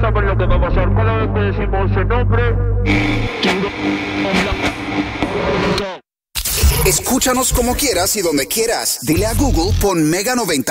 saben lo que va a pasar cada vez que decimos ese nombre. Escúchanos como quieras y donde quieras. Dile a Google, pon Mega 90.